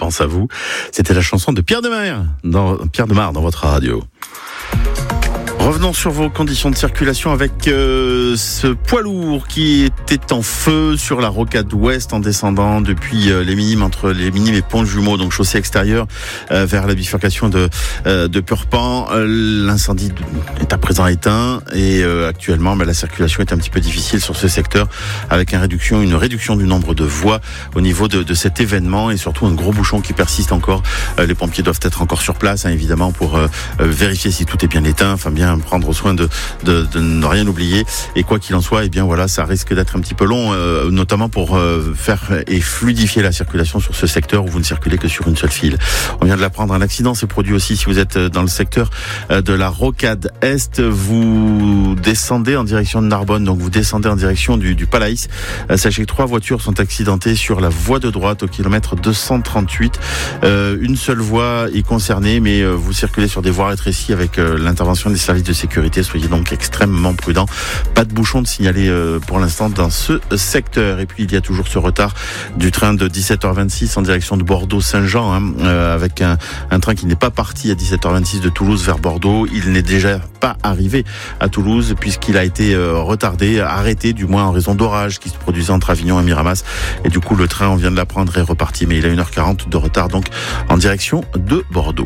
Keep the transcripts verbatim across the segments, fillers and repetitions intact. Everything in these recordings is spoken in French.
pense à vous. C'était la chanson de Pierre Demar dans, Pierre Demar dans votre radio. Revenons sur vos conditions de circulation avec euh, ce poids lourd qui était en feu sur la rocade ouest en descendant depuis euh, les Minimes, entre les Minimes et Pont-Jumeau, donc chaussée extérieure euh, vers la bifurcation de, euh, de Purpan. Euh, l'incendie est à présent éteint et euh, actuellement bah, la circulation est un petit peu difficile sur ce secteur avec une réduction, une réduction du nombre de voies au niveau de, de cet événement et surtout un gros bouchon qui persiste encore. Euh, les pompiers doivent être encore sur place hein, évidemment pour euh, vérifier si tout est bien éteint, enfin bien prendre soin de, de, de ne rien oublier. Et quoi qu'il en soit, eh bien voilà, ça risque d'être un petit peu long, euh, notamment pour euh, faire et fluidifier la circulation sur ce secteur où vous ne circulez que sur une seule file. On vient de l'apprendre, un accident s'est produit aussi si vous êtes dans le secteur de la rocade Est. Vous descendez en direction de Narbonne, donc vous descendez en direction du, du Palaïs. Sachez que trois voitures sont accidentées sur la voie de droite au kilomètre deux cent trente-huit. Euh, une seule voie est concernée, mais euh, vous circulez sur des voies rétrécies avec euh, l'intervention des services de sécurité. Soyez donc extrêmement prudents. Pas de bouchon de signaler euh, pour l'instant dans ce secteur. Et puis il y a toujours ce retard du train de dix-sept heures vingt-six en direction de Bordeaux-Saint-Jean, hein, euh, avec un, un train qui n'est pas parti à dix-sept heures vingt-six de Toulouse vers Bordeaux. Il n'est déjà pas arrivé à Toulouse puisqu'il a été euh, retardé, arrêté du moins en raison d'orages qui se produisaient entre Avignon et Miramas. Et du coup le train, on vient de l'apprendre, est reparti, mais il a une heure quarante de retard donc en direction de Bordeaux.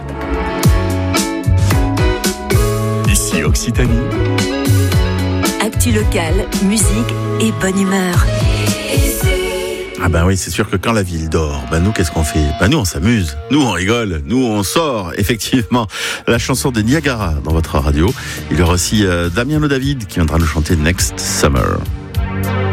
Ici Occitanie. Actu locale, musique et bonne humeur. Ah ben oui, c'est sûr que quand la ville dort, ben nous qu'est-ce qu'on fait? Ben nous on s'amuse, nous on rigole, nous on sort. Effectivement, la chanson de Niagara dans votre radio. Il y aura aussi euh, Damien Le David qui viendra nous chanter Next Summer.